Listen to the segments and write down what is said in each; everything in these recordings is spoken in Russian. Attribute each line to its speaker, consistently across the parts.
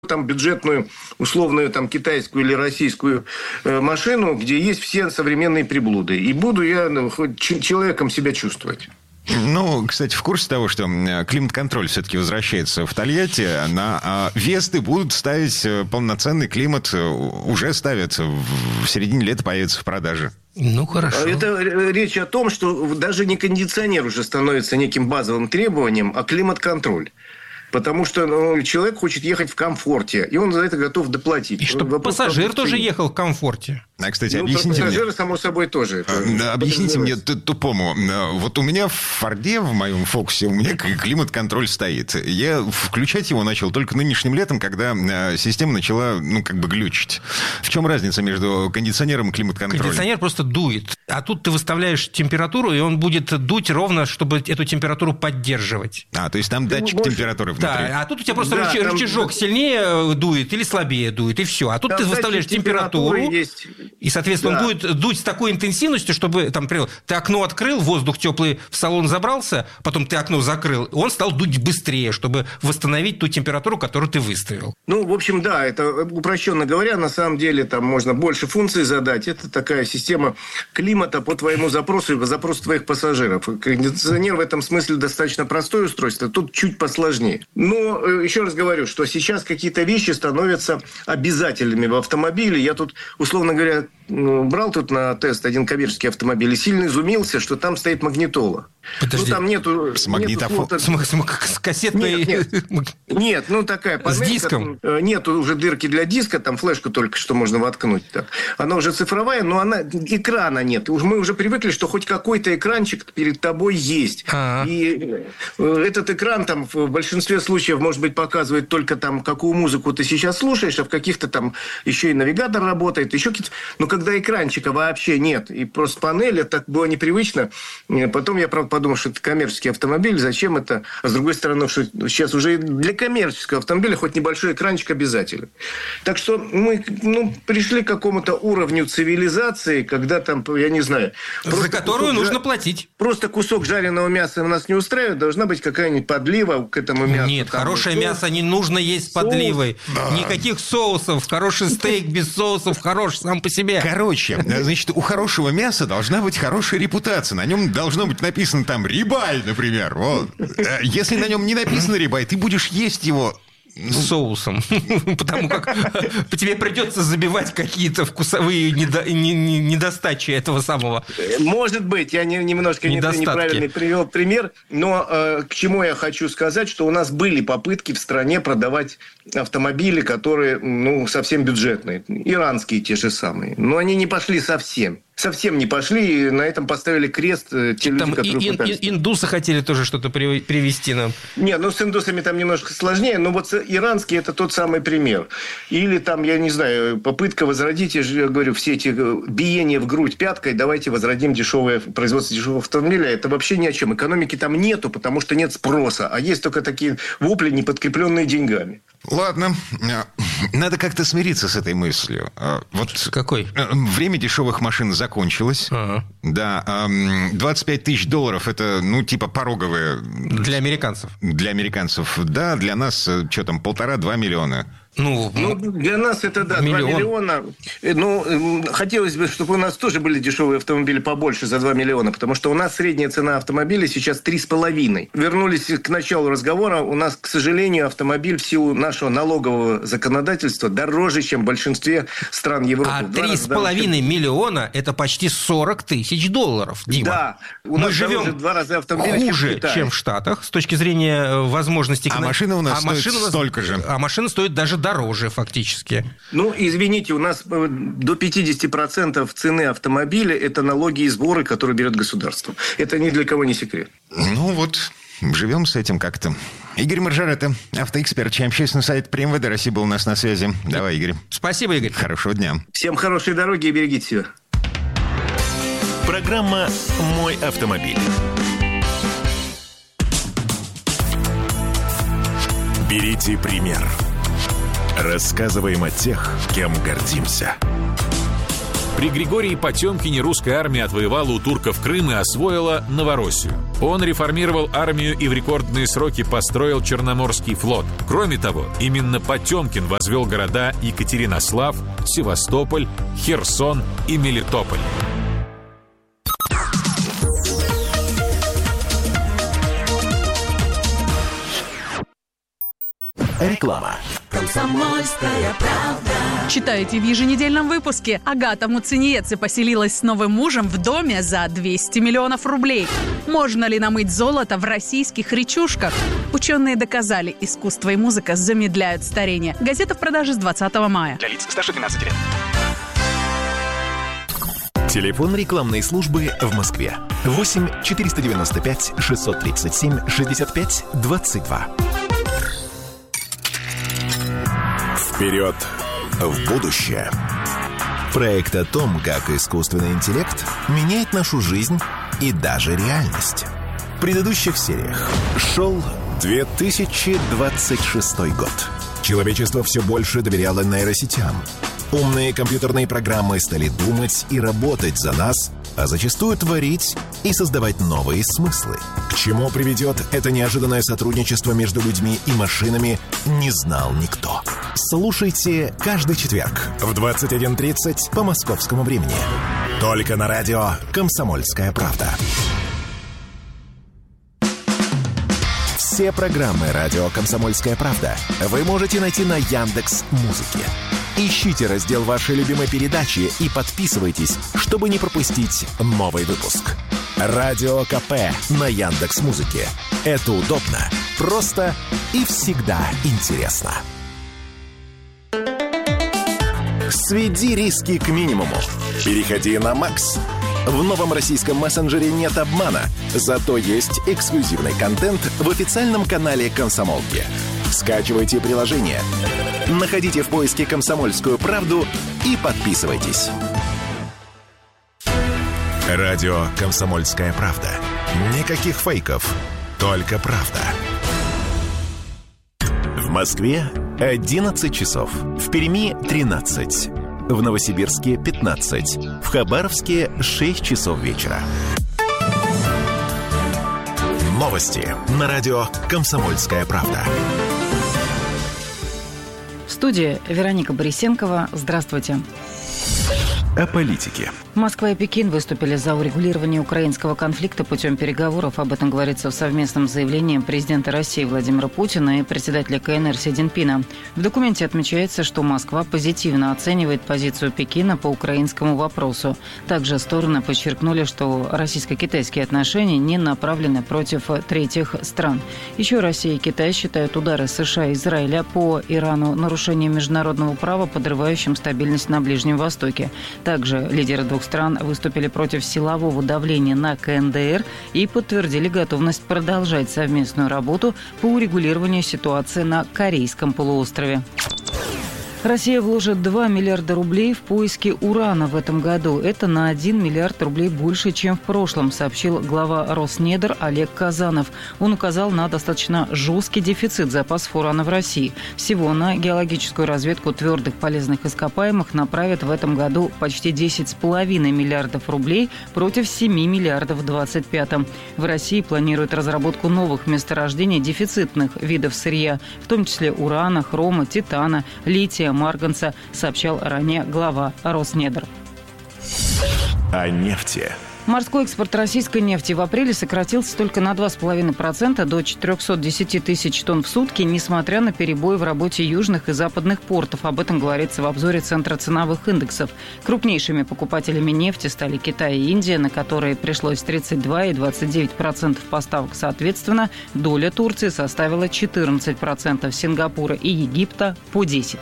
Speaker 1: там бюджетную, условную там китайскую или российскую машину, где есть все современные приблуды. И буду я хоть человеком себя чувствовать.
Speaker 2: Ну, кстати, в курсе того, что климат-контроль все-таки возвращается в Тольятти, на Весты будут ставить полноценный климат, уже ставят, в середине лета появится в продаже.
Speaker 3: Ну, хорошо.
Speaker 1: Это речь о том, что даже не кондиционер уже становится неким базовым требованием, а климат-контроль. Потому что человек хочет ехать в комфорте, и он за это готов доплатить.
Speaker 3: И чтобы пассажир тоже ехал в комфорте.
Speaker 2: А, кстати, объясните
Speaker 1: пассажиры,
Speaker 2: мне...
Speaker 1: само собой, тоже.
Speaker 2: Объясните мне тупому. Вот у меня в Форде, в моем Фокусе, у меня климат-контроль стоит. Я включать его начал только нынешним летом, когда система начала, глючить. В чем разница между кондиционером и климат-контролем?
Speaker 3: Кондиционер просто дует. А тут ты выставляешь температуру, и он будет дуть ровно, чтобы эту температуру поддерживать.
Speaker 2: То есть там датчик температуры внутри.
Speaker 3: Да, а тут у тебя просто рычажок сильнее дует или слабее дует, и все. А тут ты выставляешь температуру, и, соответственно, он будет дуть с такой интенсивностью, чтобы, ты окно открыл, воздух теплый в салон забрался, потом ты окно закрыл, он стал дуть быстрее, чтобы восстановить ту температуру, которую ты выставил.
Speaker 1: В общем, да, это, упрощенно говоря, на самом деле там можно больше функций задать. Это такая система климата по твоему запросу и по запросу твоих пассажиров. Кондиционер в этом смысле достаточно простое устройство, тут чуть посложнее. Но еще раз говорю, что сейчас какие-то вещи становятся обязательными в автомобиле. Я тут, условно говоря, брал тут на тест один коммерческий автомобиль и сильно изумился, что там стоит магнитола.
Speaker 3: Подожди,
Speaker 1: там нету...
Speaker 2: С магнитофоном?
Speaker 3: С кассетной...
Speaker 1: Нет, такая панелька.
Speaker 3: С диском?
Speaker 1: Нету уже дырки для диска, там флешку только что можно воткнуть. Так. Она уже цифровая, но экрана нет. Мы уже привыкли, что хоть какой-то экранчик перед тобой есть. И этот экран там в большинстве случаев, может быть, показывает только там, какую музыку ты сейчас слушаешь, а в каких-то там еще и навигатор работает, еще какие-то... Но когда экранчика вообще нет, и просто панель, это так было непривычно. Потом я, правда, подумал, что это коммерческий автомобиль, зачем это? А с другой стороны, что сейчас уже для коммерческого автомобиля хоть небольшой экранчик обязателен. Так что мы пришли к какому-то уровню цивилизации, когда там, я не знаю...
Speaker 3: За которую нужно платить.
Speaker 1: Просто кусок жареного мяса нас не устраивает, должна быть какая-нибудь подлива к этому мясу.
Speaker 3: Нет, хорошее мясо не нужно есть с подливой. Да. Никаких соусов. Хороший стейк без соусов хорош сам по себе.
Speaker 2: Короче, значит, у хорошего мяса должна быть хорошая репутация. На нем должно быть написано там «рибай», например. Вот. Если на нем не написано «рибай», ты будешь есть его...
Speaker 3: С соусом. Потому как тебе придется забивать какие-то вкусовые недостачи этого самого.
Speaker 1: Может быть, я немножко неправильный привел пример, но к чему я хочу сказать, что у нас были попытки в стране продавать автомобили, которые совсем бюджетные. Иранские те же самые. Но они не пошли совсем. Совсем не пошли, и на этом поставили крест те люди, которые пытались.
Speaker 3: Индусы хотели тоже что-то привезти нам.
Speaker 1: Не, с индусами там немножко сложнее, но вот иранские – это тот самый пример. Или там, я не знаю, попытка возродить, я говорю, все эти биения в грудь пяткой, давайте возродим производство дешевого автомобиля. Это вообще ни о чем. Экономики там нету, потому что нет спроса, а есть только такие вопли, не подкрепленные деньгами.
Speaker 2: Ладно, надо как-то смириться с этой мыслью.
Speaker 3: Вот какой?
Speaker 2: Время дешевых машин закончилось. Да, $25 тысяч это, пороговые.
Speaker 3: Для американцев.
Speaker 2: Для американцев, да. Для нас, 1,5-2 миллиона.
Speaker 1: Для нас это, 2 миллиона. Хотелось бы, чтобы у нас тоже были дешевые автомобили побольше за 2 миллиона, потому что у нас средняя цена автомобиля сейчас 3,5. Вернулись к началу разговора. У нас, к сожалению, автомобиль в силу нашего налогового законодательства дороже, чем в большинстве стран Европы.
Speaker 3: А 3,5 миллиона – это почти $40 тысяч, Дима.
Speaker 1: Да. Мы живем в 2 раза автомобиля,
Speaker 3: хуже, чем в Штатах, с точки зрения возможностей...
Speaker 2: А машина у нас стоит столько же.
Speaker 3: А машина стоит даже дороже фактически.
Speaker 1: Извините, у нас до 50% цены автомобиля – это налоги и сборы, которые берет государство. Это ни для кого не секрет.
Speaker 2: Живем с этим как-то. Игорь Маржарета, автоэксперт, чья общественный сайт при МВД России был у нас на связи. Давай, Игорь.
Speaker 3: Спасибо, Игорь.
Speaker 2: Хорошего дня.
Speaker 1: Всем хорошей дороги и берегите себя.
Speaker 4: Программа «Мой автомобиль». Берите пример. Рассказываем о тех, кем гордимся.
Speaker 5: При Григории Потемкине русская армия отвоевала у турков Крым и освоила Новороссию. Он реформировал армию и в рекордные сроки построил Черноморский флот. Кроме того, именно Потемкин возвел города Екатеринослав, Севастополь, Херсон и Мелитополь.
Speaker 4: Реклама.
Speaker 6: Комсомольская правда.
Speaker 7: Читаете в еженедельном выпуске. Агата Муцениеце поселилась с новым мужем в доме за 200 миллионов рублей. Можно ли намыть золото в российских речушках? Ученые доказали, искусство и музыка замедляют старение. Газета в продаже с 20 мая.
Speaker 8: Для лиц старше 12 лет.
Speaker 4: Телефон рекламной службы в Москве. 8 495 637 65 22. Вперед в будущее. Проект о том, как искусственный интеллект меняет нашу жизнь и даже реальность. В предыдущих сериях шел 2026 год. Человечество все больше доверяло нейросетям. Умные компьютерные программы стали думать и работать за нас, а зачастую творить и создавать новые смыслы. К чему приведет это неожиданное сотрудничество между людьми и машинами, не знал никто. Слушайте каждый четверг в 21:30 по московскому времени. Только на радио «Комсомольская правда». Все программы радио «Комсомольская правда» вы можете найти на Яндекс.Музыке. Ищите раздел вашей любимой передачи и подписывайтесь, чтобы не пропустить новый выпуск. Радио КП на Яндекс.Музыке. Это удобно, просто и всегда интересно. Сведи риски к минимуму. Переходи на Макс. В новом российском мессенджере нет обмана, зато есть эксклюзивный контент в официальном канале «Комсомолки». Скачивайте приложение, находите в поиске «Комсомольскую правду» и подписывайтесь. Радио «Комсомольская правда». Никаких фейков, только правда. В Москве 11 часов, в Перми 13, в Новосибирске 15, в Хабаровске 6 часов вечера. Новости на радио «Комсомольская правда».
Speaker 9: В студии Вероника Борисенкова. Здравствуйте.
Speaker 4: О политике.
Speaker 9: Москва и Пекин выступили за урегулирование украинского конфликта путем переговоров. Об этом говорится в совместном заявлении президента России Владимира Путина и председателя КНР Си Цзиньпина. В документе отмечается, что Москва позитивно оценивает позицию Пекина по украинскому вопросу. Также стороны подчеркнули, что российско-китайские отношения не направлены против третьих стран. Еще Россия и Китай считают удары США и Израиля по Ирану нарушением международного права, подрывающим стабильность на Ближнем Востоке. Также лидеры двух стран выступили против силового давления на КНДР и подтвердили готовность продолжать совместную работу по урегулированию ситуации на Корейском полуострове. Россия вложит 2 миллиарда рублей в поиски урана в этом году. Это на 1 миллиард рублей больше, чем в прошлом, сообщил глава Роснедр Олег Казанов. Он указал на достаточно жесткий дефицит запасов урана в России. Всего на геологическую разведку твердых полезных ископаемых направят в этом году почти 10,5 миллиардов рублей против 7 миллиардов в 2025. В России планируют разработку новых месторождений дефицитных видов сырья, в том числе урана, хрома, титана, лития, марганца, сообщал ранее глава Роснедр.
Speaker 4: О нефти.
Speaker 9: Морской экспорт российской нефти в апреле сократился только на 2,5% до 410 тысяч тонн в сутки, несмотря на перебои в работе южных и западных портов. Об этом говорится в обзоре Центра ценовых индексов. Крупнейшими покупателями нефти стали Китай и Индия, на которые пришлось 32 и 29% поставок соответственно. Доля Турции составила 14%, Сингапура и Египта по 10%.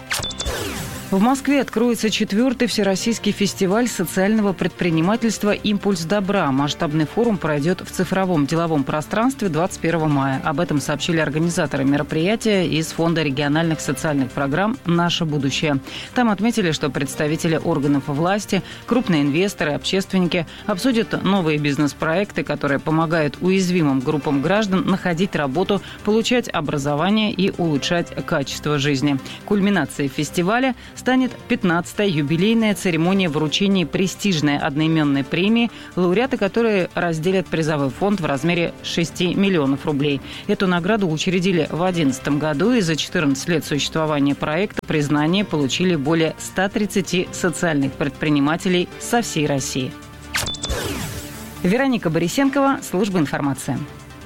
Speaker 9: В Москве откроется 4-й всероссийский фестиваль социального предпринимательства «Импульс добра». Масштабный форум пройдет в цифровом деловом пространстве 21 мая. Об этом сообщили организаторы мероприятия из Фонда региональных социальных программ «Наше будущее». Там отметили, что представители органов власти, крупные инвесторы, общественники обсудят новые бизнес-проекты, которые помогают уязвимым группам граждан находить работу, получать образование и улучшать качество жизни. Кульминацией фестиваля станет 15-я юбилейная церемония вручения престижной одноименной премии, лауреаты которой разделят призовой фонд в размере 6 миллионов рублей. Эту награду учредили в 2011 году, и за 14 лет существования проекта признание получили более 130 социальных предпринимателей со всей России. Вероника Борисенкова, служба информации.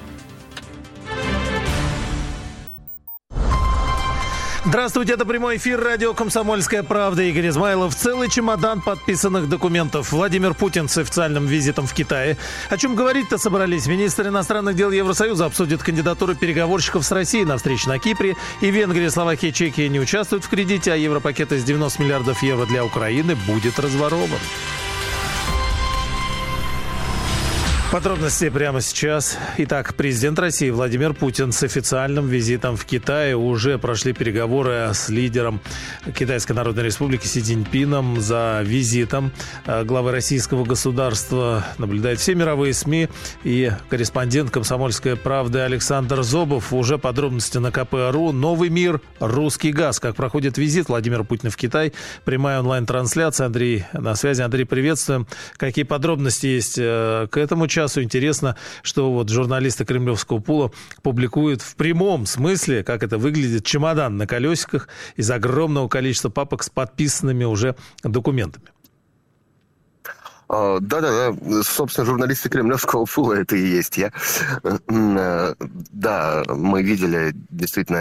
Speaker 8: Здравствуйте, это прямой эфир радио «Комсомольская правда». Игорь Измайлов. Целый чемодан подписанных документов. Владимир Путин с официальным визитом в Китае. О чем говорить-то собрались? Министр иностранных дел Евросоюза обсудит кандидатуру переговорщиков с Россией на встрече на Кипре. И Венгрия, Словакия, Чехия не участвуют в кредите, а европакет из 90 миллиардов евро для Украины будет разворован. Подробности прямо сейчас. Итак, президент России Владимир Путин с официальным визитом в Китай. Уже прошли переговоры с лидером Китайской Народной Республики Си Цзиньпином. За визитом главы российского государства наблюдают все мировые СМИ. И корреспондент «Комсомольской правды» Александр Зобов. Уже подробности на КП.ру. Новый мир, русский газ. Как проходит визит Владимира Путина в Китай. Прямая онлайн-трансляция. Андрей на связи. Андрей, приветствуем. Какие подробности есть к этому часу? Интересно, что вот журналисты Кремлевского пула публикуют в прямом смысле, как это выглядит, чемодан на колесиках из огромного количества папок с подписанными уже документами.
Speaker 10: Да, собственно, журналисты Кремлевского пула это и есть я. Да, мы видели действительно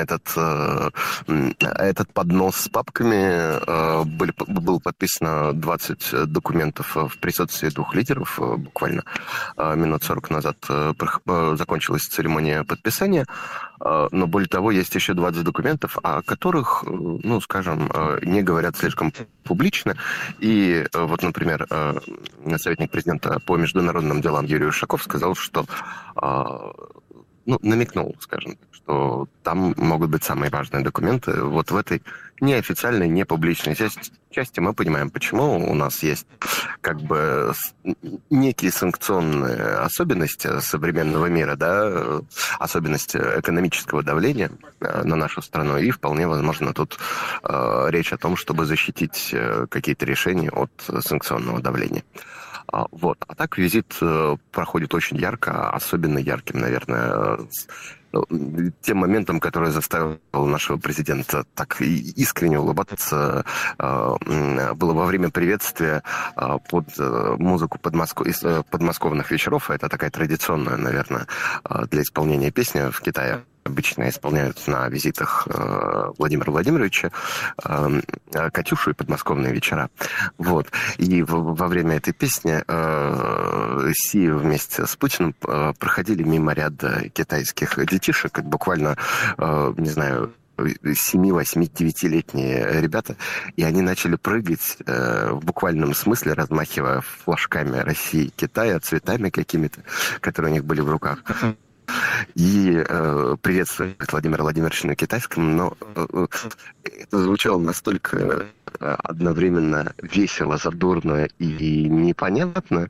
Speaker 10: этот поднос с папками. Было подписано 20 документов в присутствии двух лидеров. Буквально минут 40 назад закончилась церемония подписания. Но более того, есть еще 20 документов, о которых, ну, скажем, не говорят слишком публично. И вот, например, советник президента по международным делам Юрий Ушаков сказал, что, намекнул, скажем, что там могут быть самые важные документы. Вот в этой неофициальной, непубличной части мы понимаем, почему у нас есть как бы некие санкционные особенности современного мира, да, особенности экономического давления на нашу страну, и вполне возможно тут речь о том, чтобы защитить какие-то решения от санкционного давления. Вот. А так визит проходит очень ярко, особенно ярким, наверное, тем моментом, который заставил нашего президента так искренне улыбаться, было во время приветствия под музыку подмосковных вечеров. Это такая традиционная, наверное, для исполнения песни в Китае. Обычно исполняют на визитах Владимира Владимировича «Катюшу» и «Подмосковные вечера». Вот. И во время этой песни Си вместе с Путиным проходили мимо ряда китайских детишек, буквально, не знаю, 7, 8, 9-летние ребята, и они начали прыгать в буквальном смысле, размахивая флажками России и Китая, цветами какими-то, которые у них были в руках. И приветствовать Владимира Владимировича на китайском, но это звучало настолько одновременно весело, задорно и непонятно,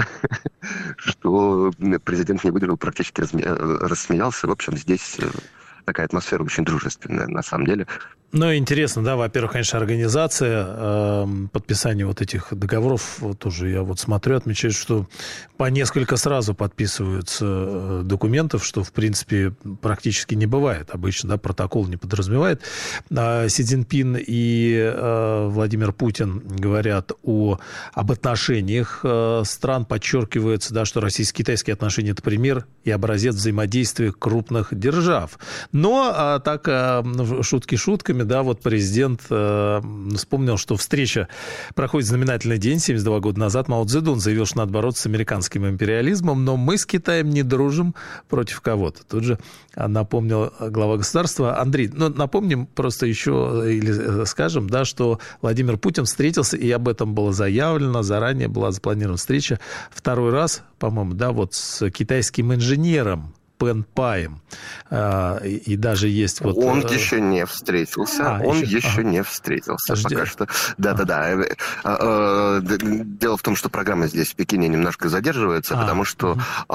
Speaker 10: что президент не выдержал, практически рассмеялся. В общем, здесь такая атмосфера очень дружественная, на самом деле.
Speaker 8: Ну, интересно, да, во-первых, конечно, организация подписания вот этих договоров, вот тоже я вот смотрю, отмечаю, что по несколько сразу подписываются документов, что, в принципе, практически не бывает. Обычно, да, протокол не подразумевает. Си Цзиньпин и Владимир Путин говорят об отношениях стран, подчеркивается, да, что российско-китайские отношения – это пример и образец взаимодействия крупных держав. Но так, шутки шутками, да, вот президент вспомнил, что встреча проходит знаменательный день. 72 года назад Мао Цзэдун заявил, что надо бороться с американским империализмом, но мы с Китаем не дружим против кого-то. Тут же напомнил глава государства. Андрей, напомним просто еще, или скажем, да, что Владимир Путин встретился, и об этом было заявлено, заранее была запланирована встреча, второй раз, по-моему, да, вот с китайским инженером Пен Паем. И даже есть вот...
Speaker 10: Он еще не встретился. Не встретился. Пока что. Да. Дело в том, что программа здесь в Пекине немножко задерживается, потому что,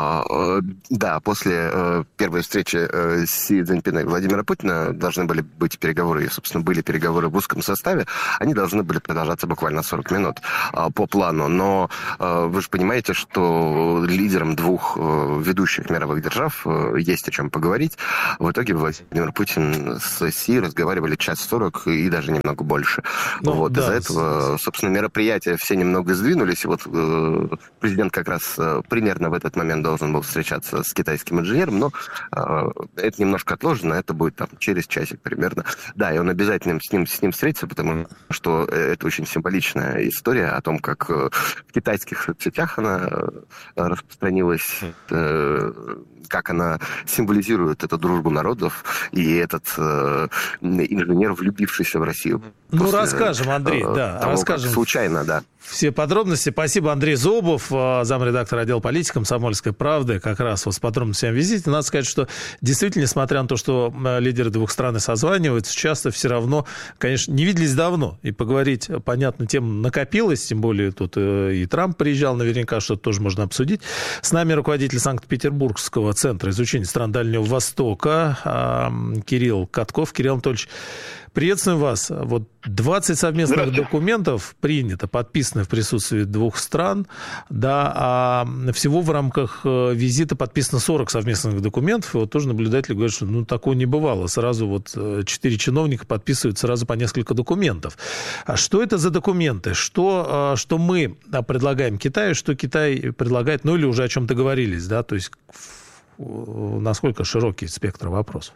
Speaker 10: после первой встречи Си Цзиньпина и Владимира Путина должны были быть переговоры, и, собственно, были переговоры в узком составе. Они должны были продолжаться буквально 40 минут по плану. Но вы же понимаете, что лидерам двух ведущих мировых держав есть о чем поговорить. В итоге Владимир Путин с Си разговаривали 1:40 и даже немного больше. Из-за этого, собственно, мероприятия все немного сдвинулись. И вот президент как раз примерно в этот момент должен был встречаться с китайским инженером, но это немножко отложено, это будет там через часик примерно. Да, и он обязательно с ним встретится, потому что это очень символичная история о том, как в китайских соцсетях она распространилась, как она символизирует эту дружбу народов, и этот инженер, влюбившийся в Россию.
Speaker 8: Расскажем, Андрей, расскажем.
Speaker 10: Случайно, да.
Speaker 8: Все подробности. Спасибо, Андрей Зобов, замредактор отдела политики «Комсомольской правды», как раз с подробностями о визите. Надо сказать, что действительно, несмотря на то, что лидеры двух стран созваниваются, часто все равно, конечно, не виделись давно. И поговорить, понятно, тем накопилось, тем более тут и Трамп приезжал, наверняка что-то тоже можно обсудить. С нами руководитель Санкт-Петербургского центра изучения стран Дальнего Востока Кирилл Катков. Кирилл Анатольевич, приветствуем вас. 20 совместных документов принято, подписано в присутствии двух стран, а всего в рамках визита подписано 40 совместных документов. И тоже наблюдатели говорят, что такого не бывало. Сразу 4 чиновника подписывают сразу по несколько документов. А что это за документы? Что мы предлагаем Китаю, что Китай предлагает, или уже о чем договорились, то есть насколько широкий спектр вопросов?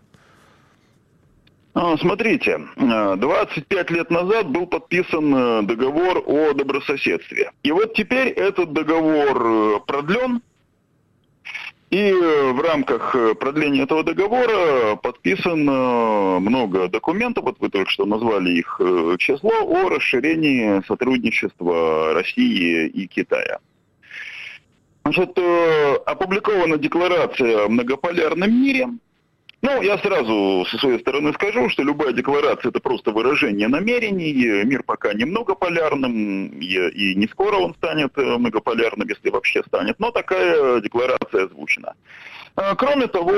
Speaker 11: Смотрите, 25 лет назад был подписан договор о добрососедстве. И вот теперь этот договор продлен. И в рамках продления этого договора подписано много документов, вы только что назвали их число, о расширении сотрудничества России и Китая. Опубликована декларация о многополярном мире. Я сразу со своей стороны скажу, что любая декларация – это просто выражение намерений. Мир пока не многополярным, и не скоро он станет многополярным, если вообще станет. Но такая декларация озвучена. Кроме того,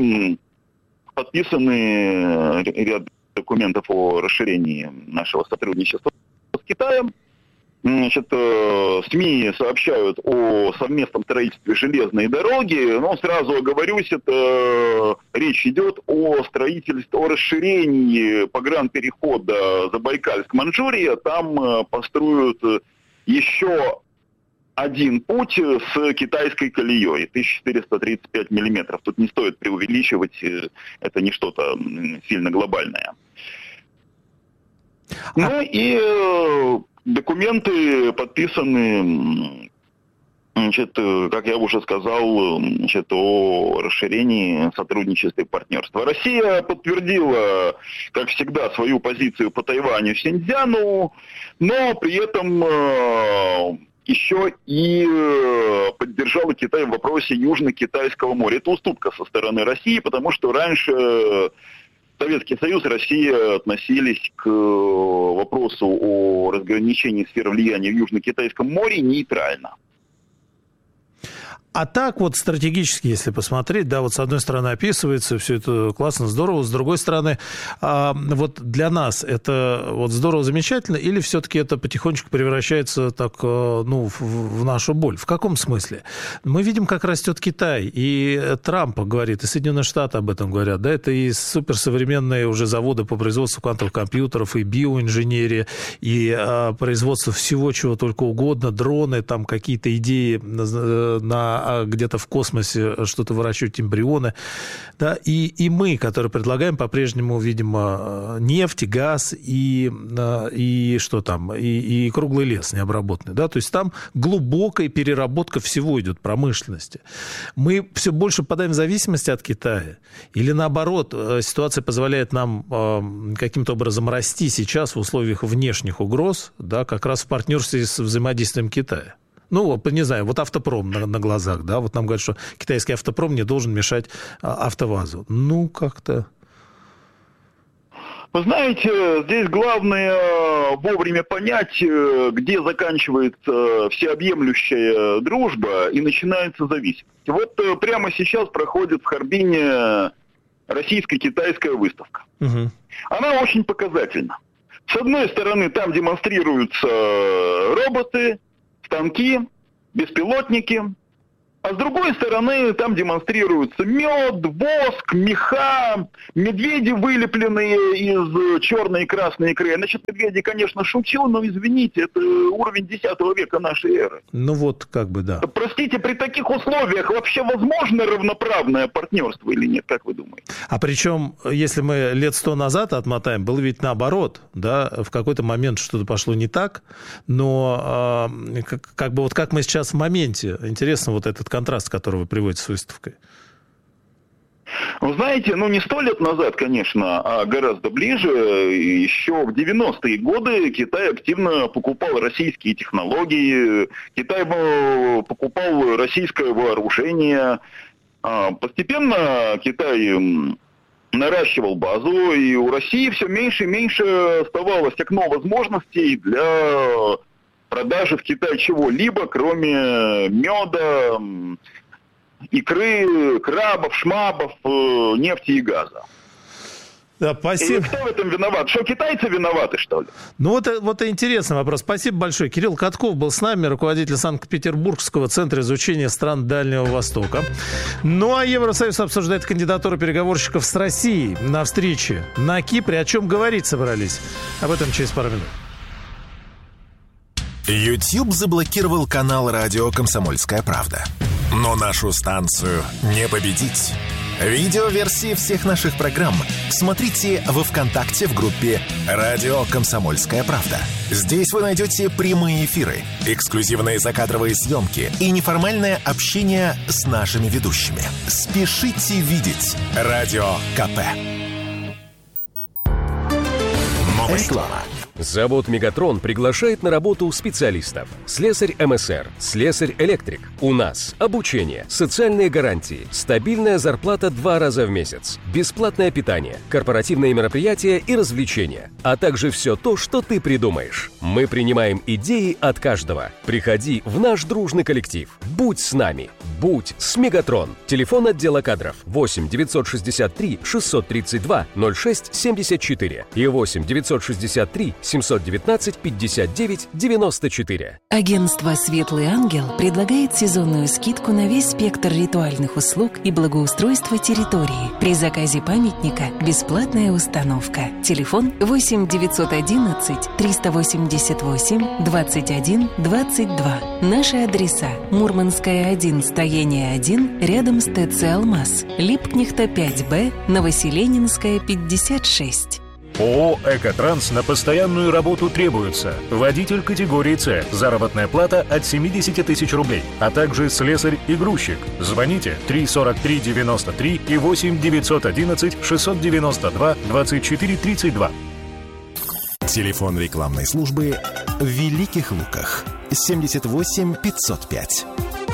Speaker 11: подписаны ряд документов о расширении нашего сотрудничества с Китаем. СМИ сообщают о совместном строительстве железной дороги, но сразу оговорюсь, это речь идет о строительстве, о расширении погранперехода Забайкальск-Манчжурия. Там построят еще один путь с китайской колеей, 1435 миллиметров. Тут не стоит преувеличивать, это не что-то сильно глобальное. Документы подписаны, как я уже сказал, о расширении сотрудничества и партнерства. Россия подтвердила, как всегда, свою позицию по Тайваню и Синьцзяну, но при этом еще и поддержала Китай в вопросе Южно-Китайского моря. Это уступка со стороны России, потому что раньше Советский Союз и Россия относились к вопросу о разграничении сфер влияния в Южно-Китайском море нейтрально.
Speaker 8: А так стратегически, если посмотреть, с одной стороны описывается, все это классно, здорово, с другой стороны, для нас это здорово, замечательно, или все-таки это потихонечку превращается в нашу боль? В каком смысле? Мы видим, как растет Китай, и Трамп говорит, и Соединенные Штаты об этом говорят, это и суперсовременные уже заводы по производству квантовых компьютеров, и биоинженерия, и производство всего, чего только угодно, дроны, там какие-то идеи где-то в космосе что-то выращивать, эмбрионы. И мы, которые предлагаем по-прежнему, видимо, нефть, газ и что там, и круглый лес необработанный. То есть там глубокая переработка всего идет, промышленности. Мы все больше попадаем в зависимость от Китая. Или наоборот, ситуация позволяет нам каким-то образом расти сейчас в условиях внешних угроз, как раз в партнерстве с взаимодействием Китая. Ну, не знаю, вот автопром на глазах, да, вот нам говорят, что китайский автопром не должен мешать АвтоВАЗу. Ну, как-то...
Speaker 11: Вы знаете, здесь главное вовремя понять, где заканчивается всеобъемлющая дружба и начинается зависимость. Вот прямо сейчас проходит в Харбине российско-китайская выставка. Угу. Она очень показательна. С одной стороны, там демонстрируются роботы, станки, беспилотники. А с другой стороны, там демонстрируются мед, воск, меха, медведи, вылепленные из черной и красной икры. Значит, медведи, конечно, шучу, но извините, это уровень 10 века нашей эры.
Speaker 8: Ну вот, как бы, да.
Speaker 11: Простите, при таких условиях вообще возможно равноправное партнерство или нет, как вы думаете?
Speaker 8: А причем, если мы лет 100 назад отмотаем, было ведь наоборот, да, в какой-то момент что-то пошло не так, но как бы вот как мы сейчас в моменте, интересно вот этот контраст, который вы приводите с выставкой.
Speaker 11: Вы знаете, ну не 100 лет назад, конечно, а гораздо ближе, еще в 90-е годы Китай активно покупал российские технологии, Китай покупал российское вооружение. Постепенно Китай наращивал базу, и у России все меньше и меньше оставалось окно возможностей для продажи в Китай чего-либо, кроме меда, икры, крабов, шмабов, нефти и газа.
Speaker 8: Да, спасибо.
Speaker 11: И кто в этом виноват? Что, китайцы виноваты, что ли?
Speaker 8: Ну, вот интересный вопрос. Спасибо большое. Кирилл Катков был с нами, руководитель Санкт-Петербургского центра изучения стран Дальнего Востока. Ну, а Евросоюз обсуждает кандидатуру переговорщиков с Россией на встрече на Кипре. О чем говорить собрались? Об этом через пару минут.
Speaker 4: YouTube заблокировал канал радио «Комсомольская правда». Но нашу станцию не победить. Видеоверсии всех наших программ смотрите во ВКонтакте в группе «Радио Комсомольская правда». Здесь вы найдете прямые эфиры, эксклюзивные закадровые съемки и неформальное общение с нашими ведущими. Спешите видеть Радио КП. Реклама.
Speaker 12: Завод «Мегатрон» приглашает на работу специалистов. Слесарь МСР, слесарь-электрик. У нас обучение, социальные гарантии, стабильная зарплата 2 раза в месяц, бесплатное питание, корпоративные мероприятия и развлечения, а также все то, что ты придумаешь. Мы принимаем идеи от каждого. Приходи в наш дружный коллектив. Будь с нами. Будь с «Мегатрон». Телефон отдела кадров 8 963 632 06 74 и 8 963 719 59 94.
Speaker 13: Агентство «Светлый ангел» предлагает сезонную скидку на весь спектр ритуальных услуг и благоустройства территории. При заказе памятника бесплатная установка. Телефон 8 911 388 21 22. Наши адреса: Мурманская 1, строение 1, рядом с ТЦ «Алмаз», Липкнехта 5Б, Новоселенинская 56.
Speaker 14: ООО «Экотранс» на постоянную работу требуется. Водитель категории «С». Заработная плата от 70 тысяч рублей. А также слесарь и грузчик. Звоните 343 93 и 8 911 692 24 32.
Speaker 4: Телефон рекламной службы в Великих Луках. 78 505.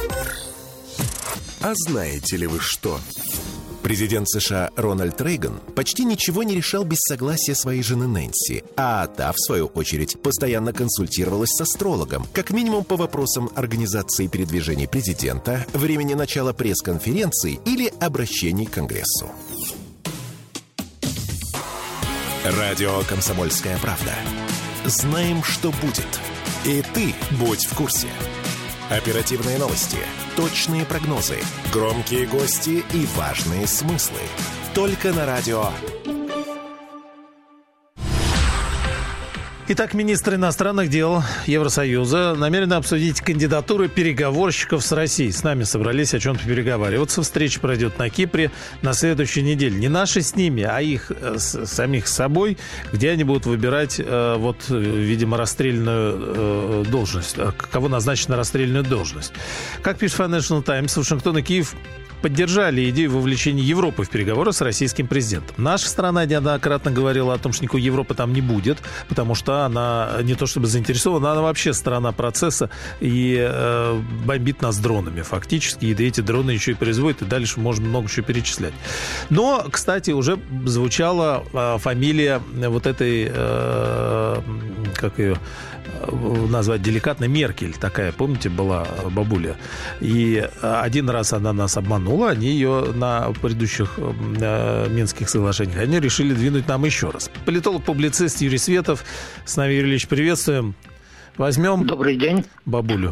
Speaker 4: А знаете ли вы что? Президент США Рональд Рейган почти ничего не решал без согласия своей жены Нэнси, а та, в свою очередь, постоянно консультировалась с астрологом, как минимум по вопросам организации передвижений президента, времени начала пресс-конференций или обращений к Конгрессу. Радио «Комсомольская правда». Знаем, что будет. И ты будь в курсе. Оперативные новости, точные прогнозы, громкие гости и важные смыслы. Только на радио.
Speaker 8: Итак, министр иностранных дел Евросоюза намерены обсудить кандидатуры переговорщиков с Россией. С нами собрались о чем-то переговариваться. Встреча пройдет на Кипре на следующей неделе. Не наши с ними, а их самих с собой, где они будут выбирать, видимо, расстрельную должность. Кого назначить на расстрельную должность. Как пишет Financial Times, Вашингтон и Киев поддержали идею вовлечения Европы в переговоры с российским президентом. Наша страна неоднократно говорила о том, что никакой Европы там не будет, потому что она не то чтобы заинтересована, она вообще сторона процесса и бомбит нас дронами фактически, и эти дроны еще и производят, и дальше можно много чего перечислять. Но, кстати, уже звучала фамилия вот этой, как ее назвать деликатно, Меркель такая, помните, была бабуля. И один раз она нас обманула, они ее на предыдущих Минских соглашениях, они решили двинуть нам еще раз. Политолог-публицист Юрий Светов. С нами, Юрий Ильич, приветствуем. Возьмем...
Speaker 15: Добрый день.
Speaker 8: Бабулю.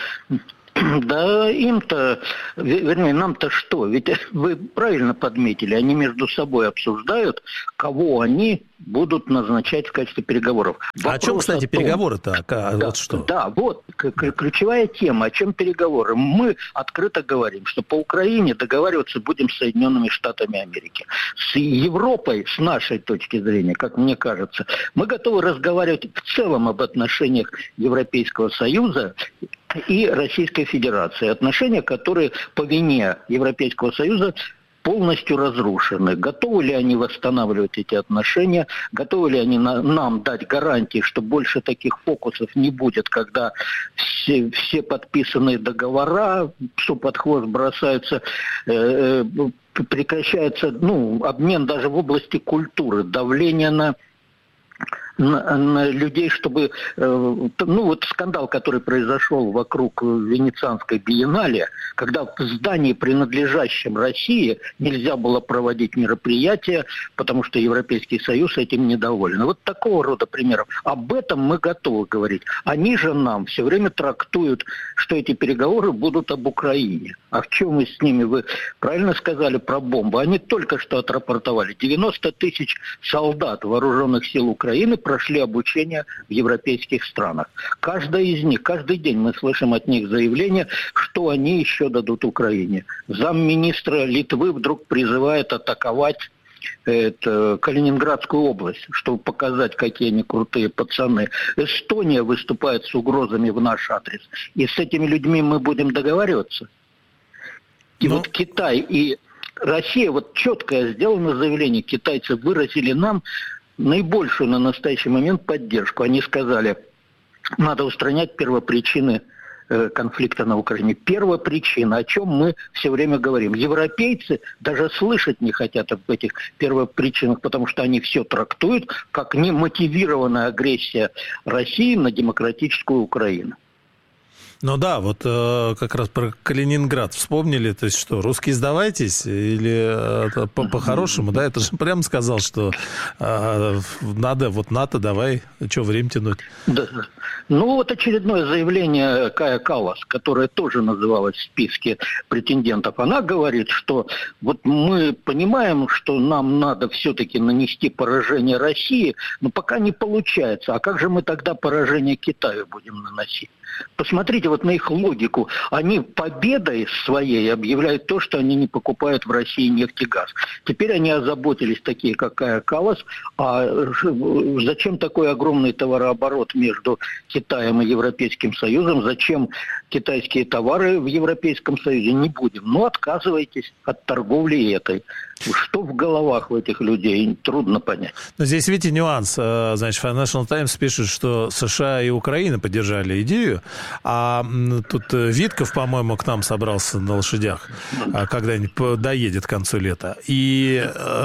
Speaker 15: Да им-то, вернее, нам-то что? Ведь вы правильно подметили, они между собой обсуждают, кого они будут назначать в качестве переговоров.
Speaker 8: Вопрос о чем, кстати, переговоры-то? Вот что?
Speaker 15: Да, вот ключевая тема, о чем переговоры. Мы открыто говорим, что по Украине договариваться будем с Соединенными Штатами Америки. С Европой, с нашей точки зрения, как мне кажется, мы готовы разговаривать в целом об отношениях Европейского Союза и Российской Федерации. Отношения, которые по вине Европейского Союза полностью разрушены. Готовы ли они восстанавливать эти отношения? Готовы ли они нам дать гарантии, что больше таких фокусов не будет, когда все подписанные договора, все под хвост бросаются, прекращается обмен даже в области культуры, давление на людей, чтобы... вот скандал, который произошел вокруг Венецианской биеннале, когда в здании, принадлежащем России, нельзя было проводить мероприятия, потому что Европейский Союз этим недоволен. Вот такого рода примеров. Об этом мы готовы говорить. Они же нам все время трактуют, что эти переговоры будут об Украине. А в чем мы с ними? Вы правильно сказали про бомбу. Они только что отрапортовали. 90 тысяч солдат вооруженных сил Украины прошли обучение в европейских странах. Каждая из них, каждый день мы слышим от них заявление, что они еще дадут Украине. Замминистра Литвы вдруг призывает атаковать Калининградскую область, чтобы показать, какие они крутые пацаны. Эстония выступает с угрозами в наш адрес. И с этими людьми мы будем договариваться. И вот Китай и Россия, вот четкое сделано заявление, китайцы выразили нам наибольшую на настоящий момент поддержку. Они сказали, надо устранять первопричины конфликта на Украине. Первопричина, о чем мы все время говорим. Европейцы даже слышать не хотят об этих первопричинах, потому что они все трактуют как немотивированная агрессия России на демократическую Украину.
Speaker 8: Ну да, вот как раз про Калининград вспомнили, то есть что, русские сдавайтесь или по-хорошему, да, это же прямо сказал, что надо, вот НАТО, давай, что время тянуть.
Speaker 15: Да. Ну вот очередное заявление Кая Каллас, которое тоже называлось в списке претендентов, она говорит, что вот мы понимаем, что нам надо все-таки нанести поражение России, но пока не получается, а как же мы тогда поражение Китаю будем наносить? Посмотрите вот на их логику. Они победой своей объявляют то, что они не покупают в России нефть и газ. Теперь они озаботились, такие как Кая Каллас, а зачем такой огромный товарооборот между Китаем и Европейским Союзом? Зачем китайские товары в Европейском Союзе? Не будем. Ну, отказывайтесь от торговли этой. Что в головах у этих людей, трудно понять.
Speaker 8: Но здесь, видите, нюанс. Значит, Financial Times пишет, что США и Украина поддержали идею, а тут Витков, по-моему, к нам собрался на лошадях, когда-нибудь доедет к концу лета. И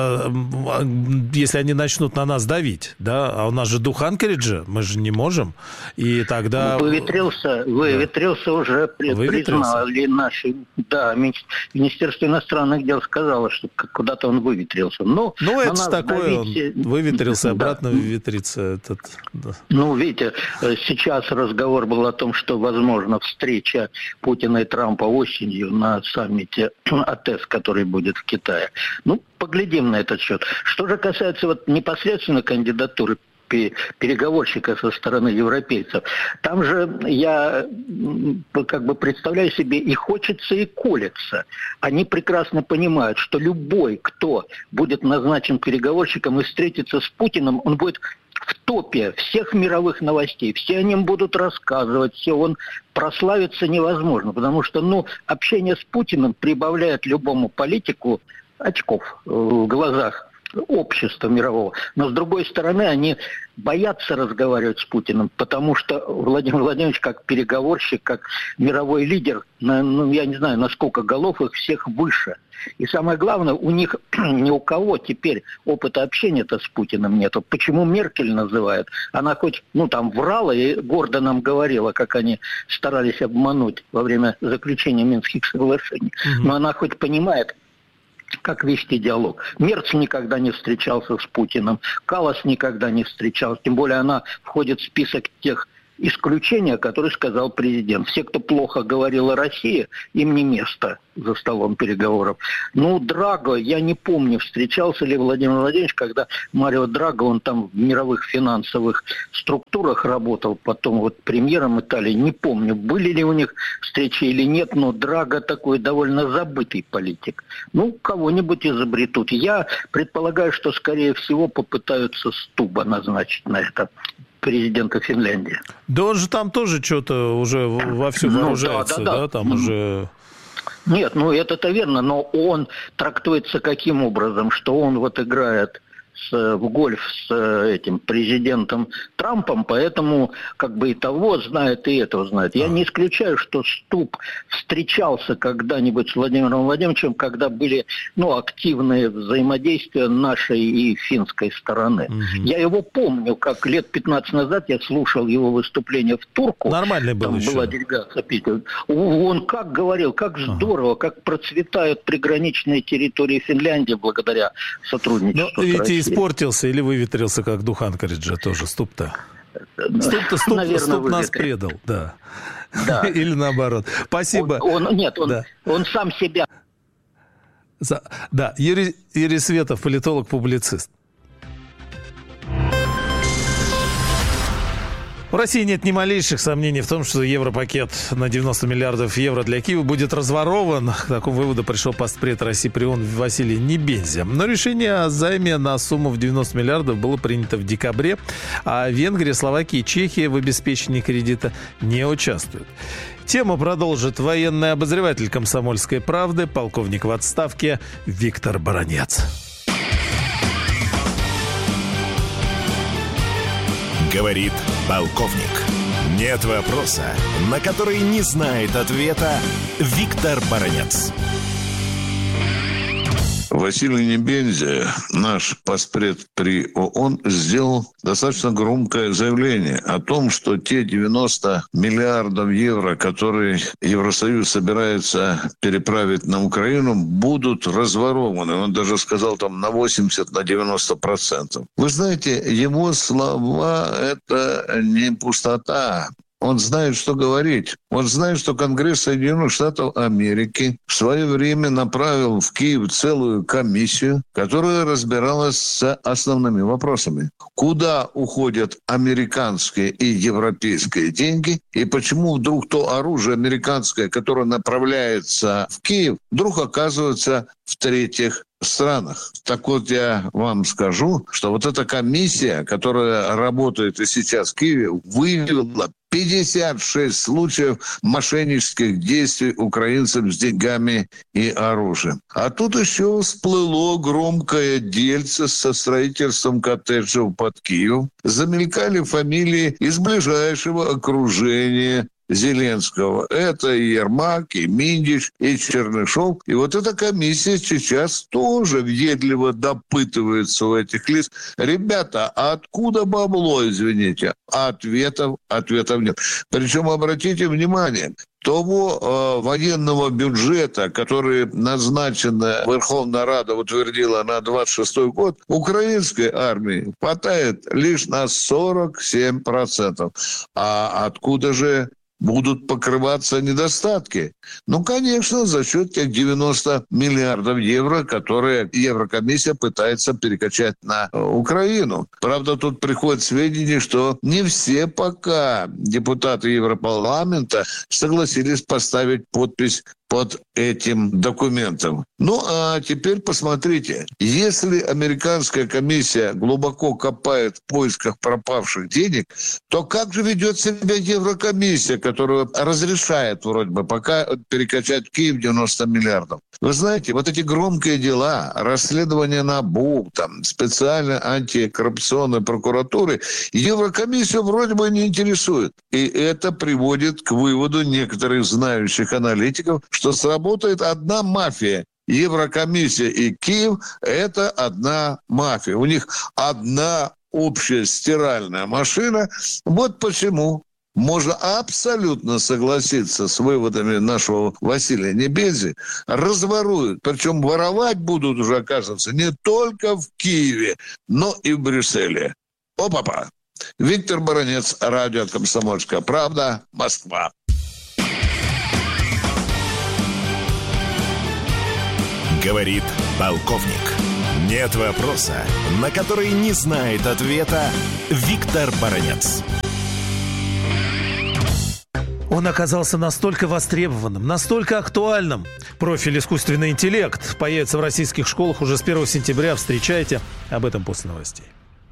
Speaker 8: если они начнут на нас давить, да, а у нас же дух Анкориджа, мы же не можем, и тогда...
Speaker 15: Выветрился уже, признали наши... Да, Министерство иностранных дел сказало, что куда-то он выветрился. Но
Speaker 8: это же такое, он выветрился, обратно выветрится.
Speaker 15: Ну, видите, сейчас разговор был о том, что, возможно, встреча Путина и Трампа осенью на саммите АТЭС, который будет в Китае. Ну, поглядим на этот счет. Что же касается вот непосредственно кандидатуры переговорщика со стороны европейцев. Там же я как бы представляю себе и хочется, и колется. Они прекрасно понимают, что любой, кто будет назначен переговорщиком и встретится с Путиным, он будет в топе всех мировых новостей. Все о нем будут рассказывать, все, он прославиться невозможно, потому что, общение с Путиным прибавляет любому политику очков в глазах общества мирового. Но, с другой стороны, они боятся разговаривать с Путиным, потому что Владимир Владимирович, как переговорщик, как мировой лидер, я не знаю, на сколько голов их всех выше. И самое главное, у них ни у кого теперь опыта общения-то с Путиным нету. Почему Меркель называют? Она хоть, врала и гордо нам говорила, как они старались обмануть во время заключения Минских соглашений. Но она хоть понимает, как вести диалог. Мерц никогда не встречался с Путиным, Каллас никогда не встречался. Тем более она входит в список тех исключения, которые сказал президент. Все, кто плохо говорил о России, им не место за столом переговоров. Драго, я не помню, встречался ли Владимир Владимирович, когда Марио Драго, он там в мировых финансовых структурах работал, потом премьером Италии, не помню, были ли у них встречи или нет, но Драго такой довольно забытый политик. Кого-нибудь изобретут. Я предполагаю, что, скорее всего, попытаются Стуба назначить на это президента Финляндии.
Speaker 8: Да он же там тоже что-то уже вовсю вооружается, да? Там уже...
Speaker 15: Нет, это-то верно, но он трактуется каким образом, что он играет в гольф с этим президентом Трампом, поэтому и того знает, и этого знает. Я не исключаю, что Стуб встречался когда-нибудь с Владимиром Владимировичем, когда были активные взаимодействия нашей и финской стороны. Я его помню, как лет 15 назад я слушал его выступление в Турку.
Speaker 8: Нормальный был
Speaker 15: там
Speaker 8: еще.
Speaker 15: Была делегация Питера. Он как говорил, как здорово, как процветают приграничные территории Финляндии благодаря сотрудничеству с Россией.
Speaker 8: Испортился или выветрился, как дух Анкориджа тоже, Ступ-то. Ступ нас предал, да. Или наоборот. Спасибо.
Speaker 15: Он сам себя.
Speaker 8: Да, Юрий Светов, политолог-публицист. В России нет ни малейших сомнений в том, что европакет на 90 миллиардов евро для Киева будет разворован. К такому выводу пришел постпред России при ООН Василий Небензя. Но решение о займе на сумму в 90 миллиардов было принято в декабре, а Венгрия, Словакия и Чехия в обеспечении кредита не участвуют. Тему продолжит военный обозреватель «Комсомольской правды», полковник в отставке Виктор Баранец.
Speaker 4: Говорит полковник. Нет вопроса, на который не знает ответа Виктор Баранец.
Speaker 16: Василий Небензя, наш постпред при ООН, сделал достаточно громкое заявление о том, что те 90 миллиардов евро, которые Евросоюз собирается переправить на Украину, будут разворованы. Он даже сказал там на 80-90%. Вы знаете, его слова – это не пустота. Он знает, что говорить. Он знает, что Конгресс Соединенных Штатов Америки в свое время направил в Киев целую комиссию, которая разбиралась с основными вопросами. Куда уходят американские и европейские деньги, и почему вдруг то оружие американское, которое направляется в Киев, вдруг оказывается в третьих странах. Так вот, я вам скажу, что вот эта комиссия, которая работает и сейчас в Киеве, выявила 56 случаев мошеннических действий украинцев с деньгами и оружием. А тут еще всплыло громкое дельце со строительством коттеджев под Киевом. Замелькали фамилии из ближайшего окружения Зеленского. Это и Ермак, и Миндич, и Чернышов. И вот эта комиссия сейчас тоже въедливо допытывается у этих лиц. Ребята, а откуда бабло, извините? Ответов нет. Причем, обратите внимание, того военного бюджета, который назначена Верховная Рада утвердила на 26-й год, украинской армии хватает лишь на 47%. А откуда же будут покрываться недостатки? Ну, конечно, за счет тех 90 миллиардов евро, которые Еврокомиссия пытается перекачать на Украину. Правда, тут приходят сведения, что не все пока депутаты Европарламента согласились поставить подпись под этим документом. Ну, а теперь посмотрите. Если американская комиссия глубоко копает в поисках пропавших денег, то как же ведет себя Еврокомиссия, которая разрешает вроде бы пока перекачать в Киев 90 миллиардов? Вы знаете, вот эти громкие дела, расследования НАБУ, там, специальной антикоррупционной прокуратуры, Еврокомиссию вроде бы не интересует. И это приводит к выводу некоторых знающих аналитиков, что сработает одна мафия. Еврокомиссия и Киев – это одна мафия. У них одна общая стиральная машина. Вот почему можно абсолютно согласиться с выводами нашего Василия Небензи. Разворуют. Причем воровать будут уже, оказывается, не только в Киеве, но и в Брюсселе. Опа-па! Виктор Баранец, радио «Комсомольская правда», Москва.
Speaker 4: Говорит полковник. Нет вопроса, на который не знает ответа Виктор Баранец.
Speaker 8: Он оказался настолько востребованным, настолько актуальным. Профиль «Искусственный интеллект» появится в российских школах уже с 1 сентября. Встречайте. Об этом после новостей.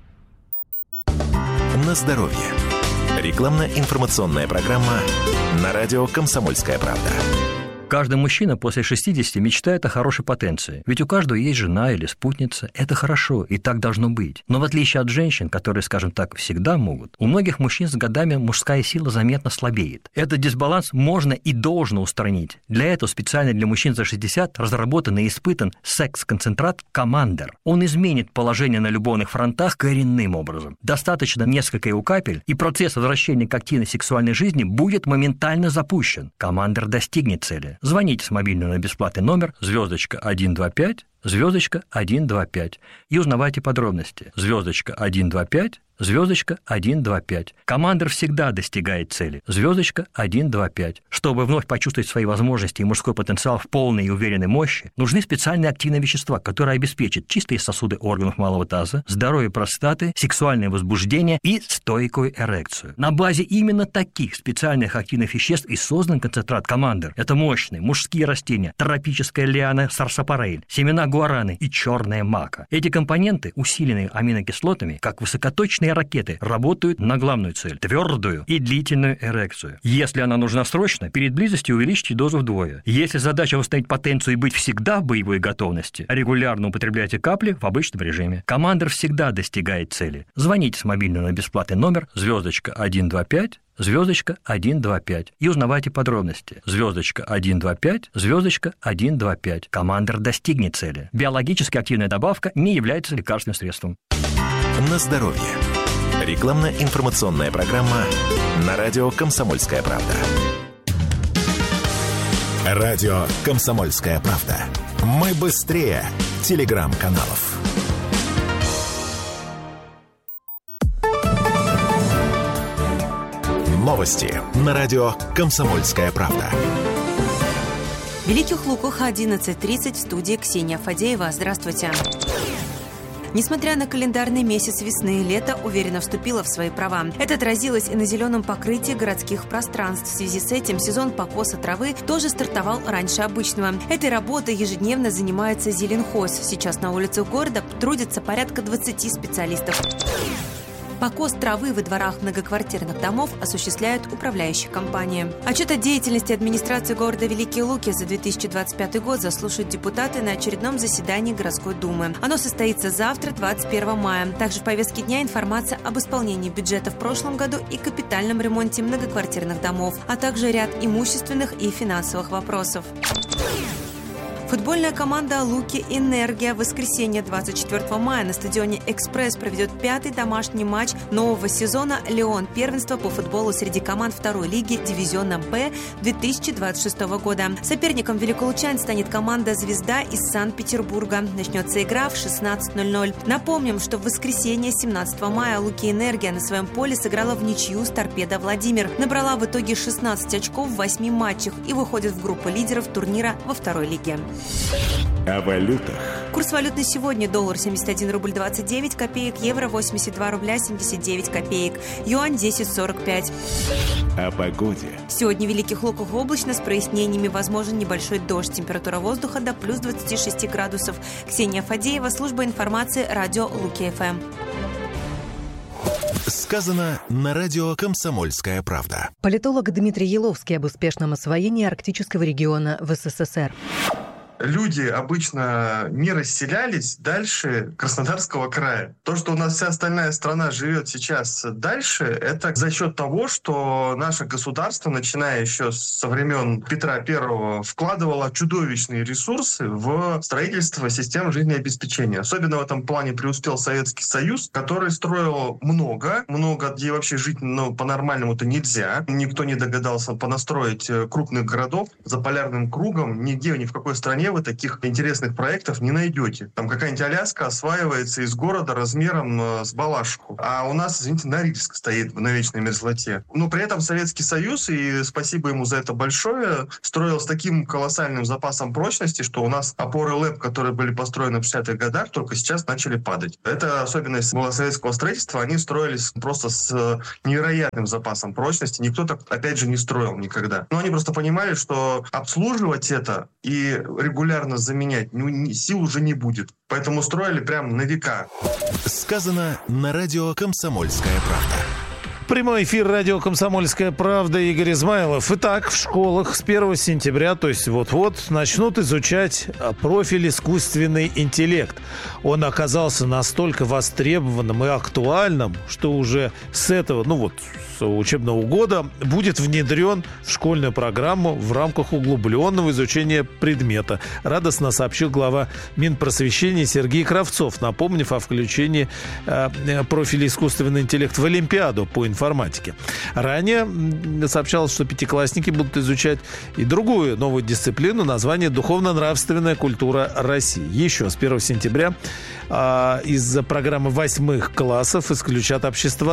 Speaker 4: На здоровье. Рекламно-информационная программа на радио «Комсомольская правда».
Speaker 17: Каждый мужчина после 60 мечтает о хорошей потенции. Ведь у каждого есть жена или спутница. Это хорошо, и так должно быть. Но в отличие от женщин, которые, скажем так, всегда могут, у многих мужчин с годами мужская сила заметно слабеет. Этот дисбаланс можно и должно устранить. Для этого специально для мужчин за 60 разработан и испытан секс-концентрат «Командер». Он изменит положение на любовных фронтах коренным образом. Достаточно несколько его капель, и процесс возвращения к активной сексуальной жизни будет моментально запущен. «Командер» достигнет цели. Звоните с мобильного на бесплатный номер *125 *125 и узнавайте подробности. *125 *125. Командер всегда достигает цели. *125. Чтобы вновь почувствовать свои возможности и мужской потенциал в полной и уверенной мощи, нужны специальные активные вещества, которые обеспечат чистые сосуды органов малого таза, здоровье простаты, сексуальное возбуждение и стойкую эрекцию. На базе именно таких специальных активных веществ и создан концентрат «Командер». Это мощные мужские растения, тропическая лиана сарсапарель, семена гуараны и черная мака. Эти компоненты, усиленные аминокислотами, как высокоточные ракеты, работают на главную цель – твердую и длительную эрекцию. Если она нужна срочно, перед близостью увеличьте дозу вдвое. Если задача восстановить потенцию и быть всегда в боевой готовности, регулярно употребляйте капли в обычном режиме. Командер всегда достигает цели. Звоните с мобильного на бесплатный номер *125 *125 и узнавайте подробности. *125 *125. Командер достигнет цели. Биологически активная добавка не является лекарственным средством.
Speaker 4: На здоровье. Рекламно-информационная программа на радио «Комсомольская правда». Радио «Комсомольская правда». Мы быстрее телеграм-каналов. Новости на радио «Комсомольская правда».
Speaker 18: В Великих Луках 11:30 в студии Ксения Фадеева. Здравствуйте. Несмотря на календарный месяц весны, лето уверенно вступило в свои права. Это отразилось и на зеленом покрытии городских пространств. В связи с этим сезон покоса травы тоже стартовал раньше обычного. Этой работой ежедневно занимается Зеленхоз. Сейчас на улицах города трудится порядка 20 специалистов. Покос травы во дворах многоквартирных домов осуществляют управляющие компании. Отчет о деятельности администрации города Великие Луки за 2025 год заслушают депутаты на очередном заседании городской думы. Оно состоится завтра, 21 мая. Также в повестке дня информация об исполнении бюджета в прошлом году и капитальном ремонте многоквартирных домов, а также ряд имущественных и финансовых вопросов. Футбольная команда «Луки Энергия» в воскресенье 24 мая на стадионе «Экспресс» проведет 5-й домашний матч нового сезона «Леон» первенства по футболу среди команд второй лиги дивизиона «Б» 2026 года. Соперником великолучан станет команда «Звезда» из Санкт-Петербурга. Начнется игра в 16:00. Напомним, что в воскресенье 17 мая «Луки Энергия» на своем поле сыграла в ничью с «Торпедо Владимир». Набрала в итоге 16 очков в 8 матчах и выходит в группу лидеров турнира во второй лиге.
Speaker 19: О валютах.
Speaker 18: Курс валют на сегодня: доллар 71 рубль 29 копеек, евро 82 рубля 79 копеек, юань 10,45.
Speaker 19: О погоде.
Speaker 18: Сегодня в Великих Луках облачно, с прояснениями, возможен небольшой дождь. Температура воздуха до плюс 26 градусов. Ксения Фадеева, служба информации, радио Луки ФМ.
Speaker 4: Сказано на радио «Комсомольская правда».
Speaker 20: Политолог Дмитрий Еловский об успешном освоении арктического региона в СССР.
Speaker 21: Люди обычно не расселялись дальше Краснодарского края. То, что у нас вся остальная страна живет сейчас дальше, это за счет того, что наше государство, начиная еще со времен Петра I, вкладывало чудовищные ресурсы в строительство систем жизнеобеспечения. Особенно в этом плане преуспел Советский Союз, который строил много, где вообще жить по-нормальному-то нельзя. Никто не догадался понастроить крупных городов за полярным кругом. Нигде, ни в какой стране вы таких интересных проектов не найдете. Там какая-нибудь Аляска осваивается из города размером с Балашиху. А у нас, извините, Норильск стоит на вечной мерзлоте. Но при этом Советский Союз, и спасибо ему за это большое, строил с таким колоссальным запасом прочности, что у нас опоры ЛЭП, которые были построены в 60-х годах, только сейчас начали падать. Это особенность была советского строительства. Они строились просто с невероятным запасом прочности. Никто так, опять же, не строил никогда. Но они просто понимали, что обслуживать это и регулярно заменять сил уже не будет. Поэтому строили прям на века.
Speaker 4: Сказано на радио «Комсомольская правда».
Speaker 8: Прямой эфир радио «Комсомольская правда», Игорь Измайлов. Итак, в школах с 1 сентября, то есть вот-вот, начнут изучать профиль искусственный интеллект. Он оказался настолько востребованным и актуальным, что уже с этого, с учебного года будет внедрен в школьную программу в рамках углубленного изучения предмета. Радостно сообщил глава Минпросвещения Сергей Кравцов, напомнив о включении профиля искусственный интеллект в Олимпиаду по информатике. Ранее сообщалось, что пятиклассники будут изучать и другую новую дисциплину, название «Духовно-нравственная культура России». Еще с 1 сентября из программы 8 классов исключат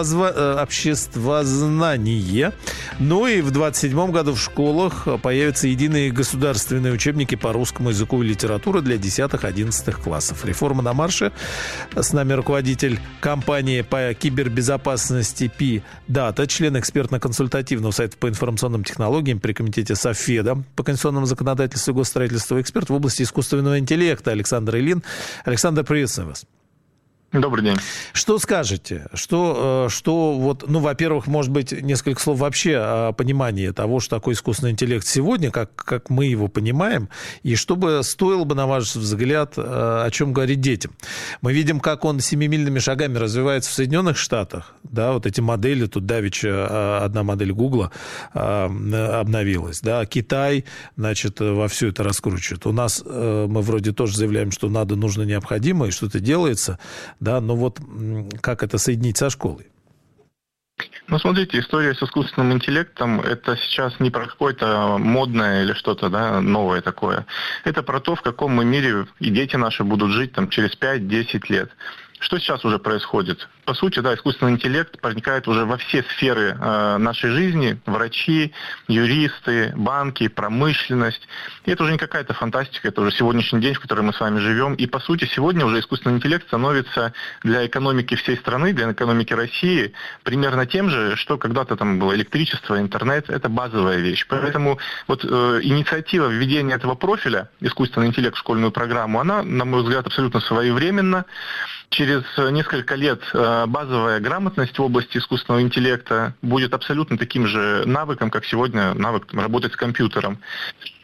Speaker 8: обществознание. Ну и в 2027 году в школах появятся единые государственные учебники по русскому языку и литературе для 10-11 классов. Реформа на марше. С нами руководитель компании по кибербезопасности P-Data, член экспертно-консультативного совета по информационным технологиям при комитете Софеда по конституционному законодательству и госстроительству, эксперт в области искусственного интеллекта Александр Ильин. Александр, приветствую вас.
Speaker 22: Добрый день.
Speaker 8: Что скажете? Во-первых, может быть, несколько слов вообще о понимании того, что такое искусственный интеллект сегодня, как мы его понимаем, и что стоило бы, на ваш взгляд, о чем говорить детям. Мы видим, как он семимильными шагами развивается в Соединенных Штатах. Да, вот эти модели, тут давеча одна модель Гугла обновилась. Да, Китай, во все это раскручивает. У нас мы вроде тоже заявляем, что нужно, необходимо, и что-то делается. Да, но как это соединить со школой?
Speaker 22: Смотрите, история с искусственным интеллектом – это сейчас не про какое-то модное или что-то новое такое. Это про то, в каком мы мире и дети наши будут жить через 5-10 лет. Что сейчас уже происходит? По сути, искусственный интеллект проникает уже во все сферы нашей жизни. Врачи, юристы, банки, промышленность. И это уже не какая-то фантастика, это уже сегодняшний день, в котором мы с вами живем. И, по сути, сегодня уже искусственный интеллект становится для экономики всей страны, для экономики России примерно тем же, что когда-то было электричество, интернет. Это базовая вещь. Поэтому инициатива введения этого профиля, искусственный интеллект в школьную программу, она, на мой взгляд, абсолютно своевременна. Через несколько лет базовая грамотность в области искусственного интеллекта будет абсолютно таким же навыком, как сегодня навык работать с компьютером.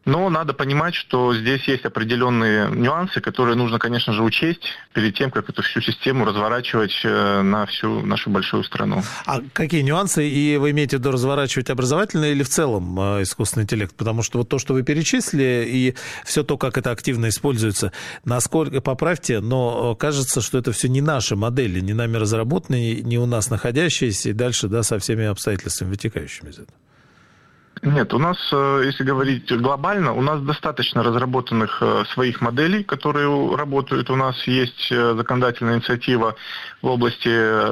Speaker 22: Но надо понимать, что здесь есть определенные нюансы, которые нужно, конечно же, учесть перед тем, как эту всю систему разворачивать на всю нашу большую страну.
Speaker 8: А какие нюансы? И вы имеете в виду разворачивать образовательный или в целом искусственный интеллект? Потому что вот то, что вы перечислили, и все то, как это активно используется, насколько, поправьте, но кажется, что это все не наши модели, не нами разработанные, не у нас находящиеся, и дальше, да, со всеми обстоятельствами, вытекающими из этого.
Speaker 22: Нет, у нас, если говорить глобально, у нас достаточно разработанных своих моделей, которые работают. У нас есть законодательная инициатива в области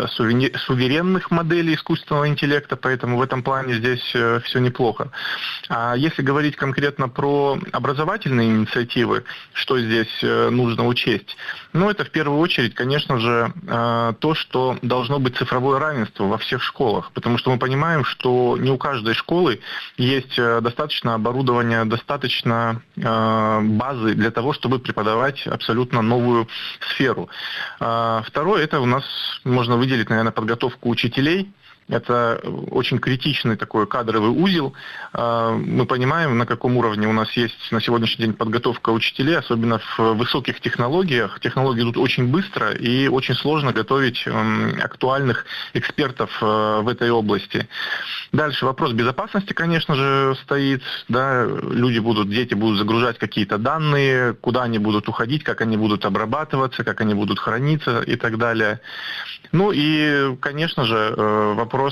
Speaker 22: суверенных моделей искусственного интеллекта, поэтому в этом плане здесь все неплохо. А если говорить конкретно про образовательные инициативы, что здесь нужно учесть? Ну, это в первую очередь, конечно же, то, что должно быть цифровое равенство во всех школах, потому что мы понимаем, что не у каждой школы есть достаточно оборудования, достаточно базы для того, чтобы преподавать абсолютно новую сферу. Второе, это у нас можно выделить, наверное, подготовку учителей. Это очень критичный такой кадровый узел. Мы понимаем, на каком уровне у нас есть на сегодняшний день подготовка учителей, особенно в высоких технологиях. Технологии идут очень быстро, и очень сложно готовить актуальных экспертов в этой области. Дальше вопрос безопасности, конечно же, стоит. Да, дети будут загружать какие-то данные, куда они будут уходить, как они будут обрабатываться, как они будут храниться и так далее. Ну и, конечно же, вопрос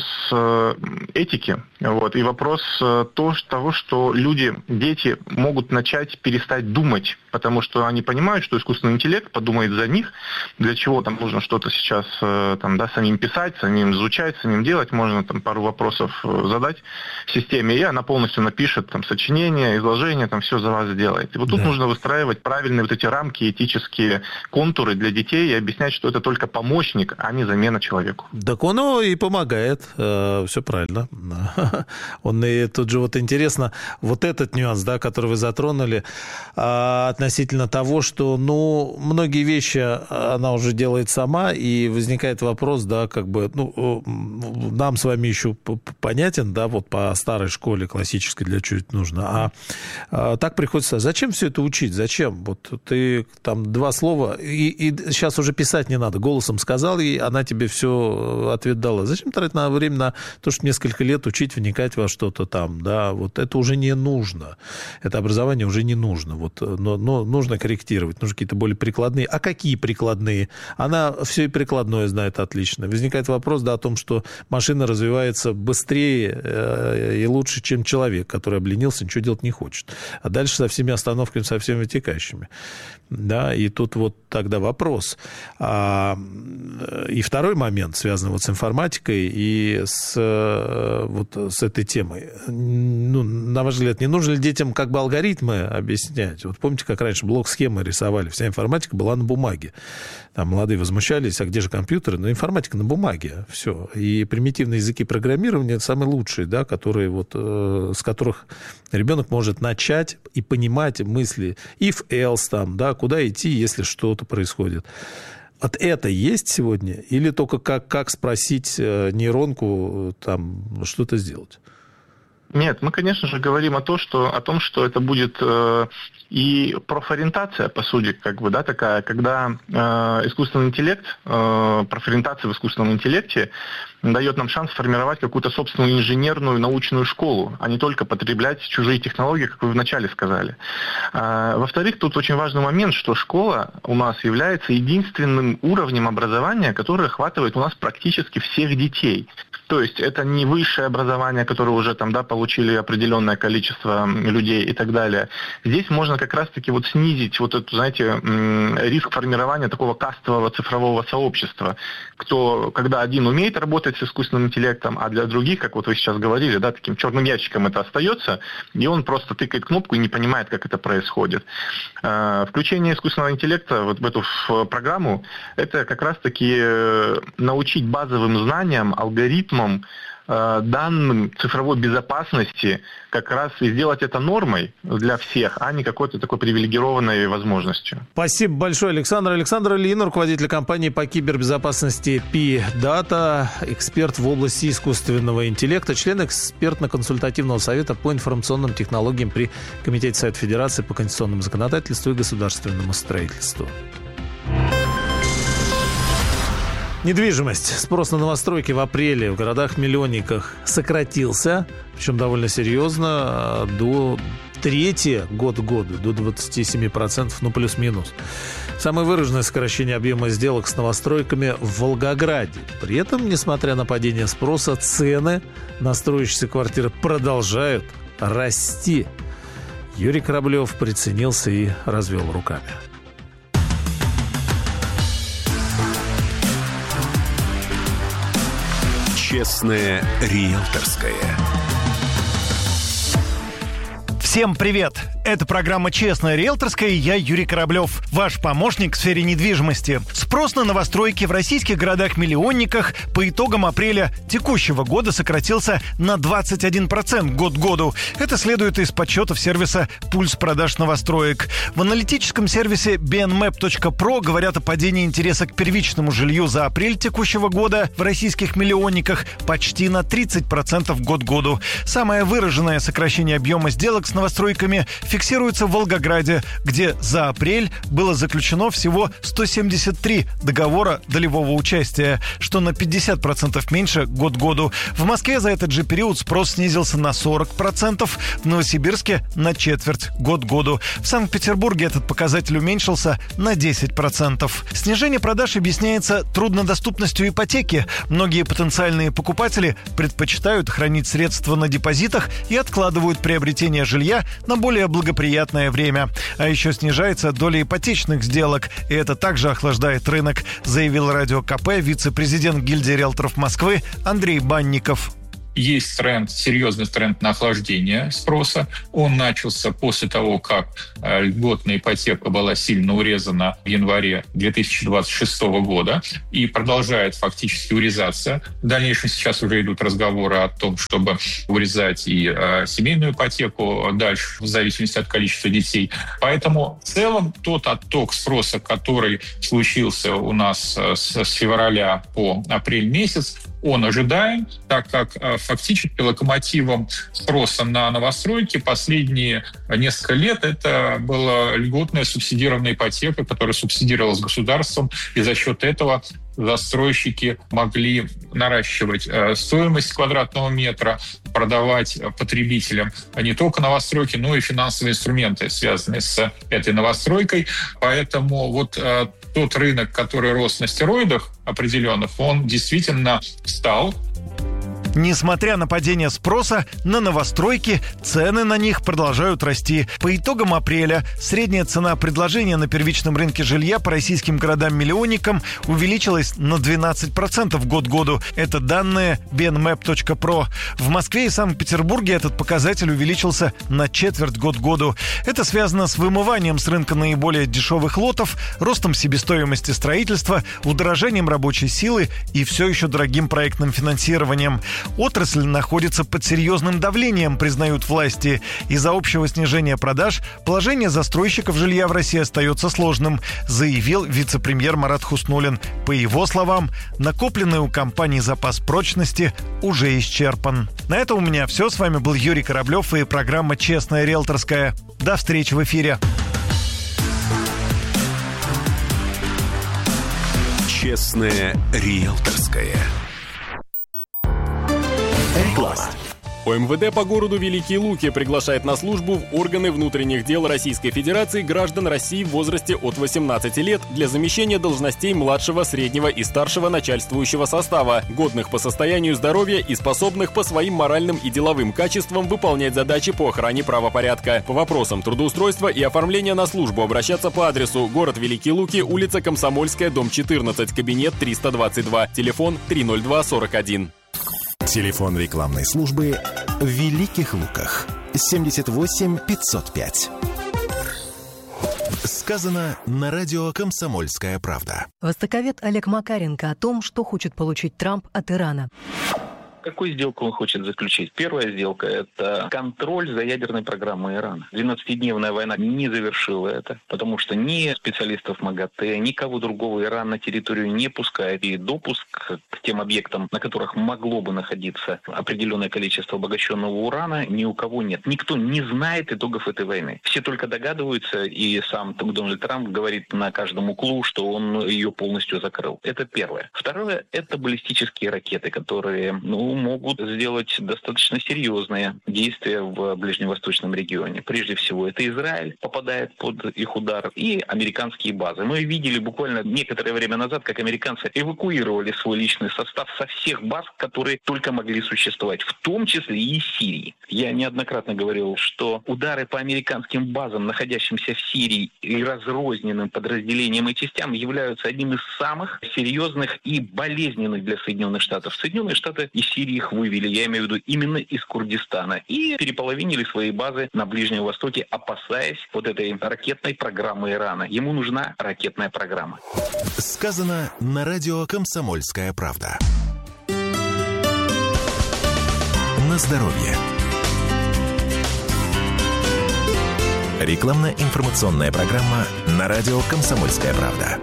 Speaker 22: этики, и вопрос того, что дети могут начать перестать думать, потому что они понимают, что искусственный интеллект подумает за них, для чего там нужно что-то сейчас самим писать, самим изучать, самим делать, можно пару вопросов задать системе, и она полностью напишет сочинение, изложение, все за вас сделает. И вот тут нужно выстраивать правильные эти рамки, этические контуры для детей и объяснять, что это только помощник, а не замена человеку.
Speaker 8: Так он и помогает, все правильно. Он и тут же интересно, этот нюанс, да, который вы затронули, относительно того, что, многие вещи она уже делает сама, и возникает вопрос, да, нам с вами еще понятен, да, по старой школе классической, для чего это нужно, а так приходится, зачем все это учить, зачем? Ты два слова, и сейчас уже писать не надо, голосом сказал ей, она тебе все ответ дала. Зачем тратить время на то, что несколько лет учить, вникать во что-то там, да, это уже не нужно, это образование уже не нужно, но нужно корректировать, нужны какие-то более прикладные. А какие прикладные? Она все и прикладное знает отлично. Возникает вопрос, да, о том, что машина развивается быстрее и лучше, чем человек, который обленился, ничего делать не хочет. А дальше со всеми остановками, со всеми вытекающими. Да, и тут тогда вопрос. И второй момент, связанный с информатикой и с этой темой. На ваш взгляд, не нужно ли детям алгоритмы объяснять? Помните, как раньше блок-схемы рисовали? Вся информатика была на бумаге. Там молодые возмущались, а где же компьютеры? Но информатика на бумаге. Все. И примитивные языки программирования — это самые лучшие, да, которые с которых ребенок может начать и понимать мысли. If, else, да, куда идти, если что-то происходит. Это есть сегодня? Или только как спросить нейронку что-то сделать?
Speaker 22: Нет, мы, конечно же, говорим о том, что это будет и профориентация, по сути, такая, когда искусственный интеллект, профориентация в искусственном интеллекте дает нам шанс формировать какую-то собственную инженерную научную школу, а не только потреблять чужие технологии, как вы вначале сказали. Во-вторых, тут очень важный момент, что школа у нас является единственным уровнем образования, который охватывает у нас практически всех детей. То есть это не высшее образование, которое уже получили определенное количество людей и так далее. Здесь можно как раз-таки снизить риск формирования такого кастового цифрового сообщества, когда один умеет работать с искусственным интеллектом, а для других, как вы сейчас говорили, да, таким черным ящиком это остается, и он просто тыкает кнопку и не понимает, как это происходит. Включение искусственного интеллекта в эту программу — это как раз-таки научить базовым знаниям, алгоритмам, данным цифровой безопасности как раз и сделать это нормой для всех, а не какой-то такой привилегированной возможностью.
Speaker 8: Спасибо большое, Александр. Александр Ильин, руководитель компании по кибербезопасности P-Data, эксперт в области искусственного интеллекта, член экспертно-консультативного совета по информационным технологиям при Комитете Совета Федерации по конституционному законодательству и государственному строительству. Недвижимость. Спрос на новостройки в апреле в городах-миллионниках сократился, причем довольно серьезно, до трети год к году, до 27%, ну плюс-минус. Самое выраженное сокращение объема сделок с новостройками в Волгограде. При этом, несмотря на падение спроса, цены на строящиеся квартиры продолжают расти. Юрий Кораблев приценился и развел руками.
Speaker 4: Честное риэлторское.
Speaker 2: Всем привет! Это программа «Честная риэлторская» и я, Юрий Кораблев, ваш помощник в сфере недвижимости. Спрос на новостройки в российских городах-миллионниках по итогам апреля текущего года сократился на 21% год к году. Это следует из подсчетов сервиса «Пульс продаж новостроек». В аналитическом сервисе bnmap.pro говорят о падении интереса к первичному жилью за апрель текущего года в российских миллионниках почти на 30% год к году. Самое выраженное сокращение объема сделок с новостройками фиксируется в Волгограде, где за апрель было заключено всего 173 договора долевого участия, что на 50% меньше год к году. В Москве за этот же период спрос снизился на 40%, в Новосибирске на четверть год к году. В Санкт-Петербурге этот показатель уменьшился на 10%. Снижение продаж объясняется труднодоступностью ипотеки. Многие потенциальные покупатели предпочитают хранить средства на депозитах и откладывают приобретение жилья на более благоприятное время. А еще снижается доля ипотечных сделок, и это также охлаждает рынок, заявил Радио КП вице-президент гильдии риэлторов Москвы Андрей Банников.
Speaker 3: Есть тренд, серьезный тренд на охлаждение спроса. Он начался после того, как льготная ипотека была сильно урезана в январе 2026 года и продолжает фактически урезаться. В дальнейшем сейчас уже идут разговоры о том, чтобы урезать и семейную ипотеку дальше, в зависимости от количества детей. Поэтому в целом тот отток спроса, который случился у нас с февраля по апрель месяц, он ожидаем, так как фактически локомотивом спроса на новостройки последние несколько лет это была льготная субсидированная ипотека, которая субсидировалась государством, и за счет этого застройщики могли наращивать стоимость квадратного метра, продавать потребителям не только новостройки, но и финансовые инструменты, связанные с этой новостройкой. Поэтому вот тот рынок, который рос на стероидах определенных, он действительно встал.
Speaker 2: Несмотря на падение спроса на новостройки, цены на них продолжают расти. По итогам апреля средняя цена предложения на первичном рынке жилья по российским городам-миллионникам увеличилась на 12% год к году. Это данные bnmap.pro. В Москве и Санкт-Петербурге этот показатель увеличился на четверть год к году. Это связано с вымыванием с рынка наиболее дешевых лотов, ростом себестоимости строительства, удорожанием рабочей силы и все еще дорогим проектным финансированием. Отрасль находится под серьезным давлением, признают власти. Из-за общего снижения продаж положение застройщиков жилья в России остается сложным, заявил вице-премьер Марат Хуснуллин. По его словам, накопленный у компании запас прочности уже исчерпан. На этом у меня все. С вами был Юрий Кораблев и программа «Честная риэлторская». До встречи в эфире.
Speaker 4: Честная риэлторская. Реклама.
Speaker 23: ОМВД по городу Великие Луки приглашает на службу в органы внутренних дел Российской Федерации граждан России в возрасте от 18 лет для замещения должностей младшего, среднего и старшего начальствующего состава, годных по состоянию здоровья и способных по своим моральным и деловым качествам выполнять задачи по охране правопорядка. По вопросам трудоустройства и оформления на службу обращаться по адресу: город Великие Луки, улица Комсомольская, дом 14, кабинет 322, телефон 30241.
Speaker 4: Телефон рекламной службы в Великих Луках 78 505. Сказано на радио «Комсомольская правда».
Speaker 20: Востоковед Олег Макаренко о том, что хочет получить Трамп от Ирана.
Speaker 1: Какую сделку он хочет заключить? Первая сделка – это контроль за ядерной программой Ирана. 12-дневная война не завершила это, потому что ни специалистов МАГАТЭ, никого другого Иран на территорию не пускает. И допуск к тем объектам, на которых могло бы находиться определенное количество обогащенного урана, ни у кого нет. Никто не знает итогов этой войны. Все только догадываются, и сам Дональд Трамп говорит на каждом углу, что он ее полностью закрыл. Это первое. Второе – это баллистические ракеты, которые могут сделать достаточно серьезные действия в ближневосточном регионе. Прежде всего, это Израиль попадает под их удар и американские базы. Мы видели буквально некоторое время назад, как американцы эвакуировали свой личный состав со всех баз, которые только могли существовать, в том числе и из Сирии. Я неоднократно говорил, что удары по американским базам, находящимся в Сирии, и разрозненным подразделениям и частям являются одним из самых серьезных и болезненных для Соединенных Штатов. Соединенные Штаты из Сирии их вывели, я имею в виду именно из Курдистана, и переполовинили свои базы на Ближнем Востоке, опасаясь вот этой ракетной программы Ирана. Ему нужна ракетная программа.
Speaker 4: Сказано на радио «Комсомольская правда». На здоровье. Рекламно-информационная программа на радио «Комсомольская правда».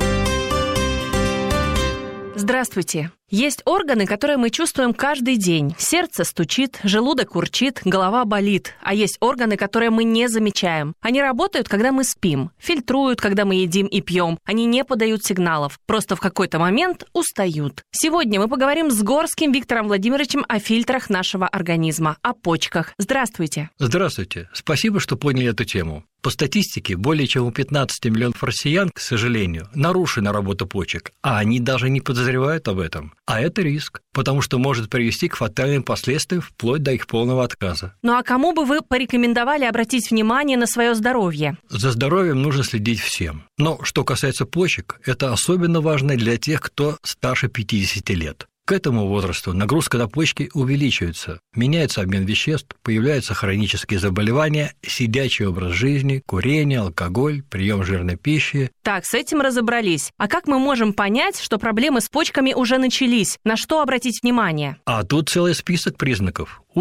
Speaker 5: Здравствуйте. Есть органы, которые мы чувствуем каждый день. Сердце стучит, желудок урчит, голова болит. А есть органы, которые мы не замечаем. Они работают, когда мы спим, фильтруют, когда мы едим и пьем. Они не подают сигналов, просто в какой-то момент устают. Сегодня мы поговорим с Горским Виктором Владимировичем о фильтрах нашего организма, о почках. Здравствуйте.
Speaker 17: Здравствуйте. Спасибо, что подняли эту тему. По статистике, более чем у 15 миллионов россиян, к сожалению, нарушена работа почек, а они даже не подозревают об этом. А это риск, потому что может привести к фатальным последствиям вплоть до их полного отказа.
Speaker 5: Ну а кому бы вы порекомендовали обратить внимание на свое здоровье?
Speaker 17: За здоровьем нужно следить всем. Но что касается почек, это особенно важно для тех, кто старше 50 лет. К этому возрасту нагрузка на почки увеличивается, меняется обмен веществ, появляются хронические заболевания, сидячий образ жизни, курение, алкоголь, прием жирной пищи.
Speaker 5: Так, с этим разобрались. А как мы можем понять, что проблемы с почками уже начались? На что обратить внимание?
Speaker 17: А тут целый список признаков.